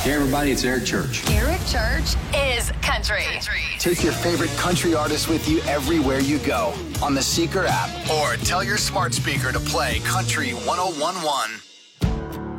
Hey, everybody, it's Eric Church. Eric Church is country. Take your favorite country artist with you everywhere you go on the Seeker app, or tell your smart speaker to play Country 101.1.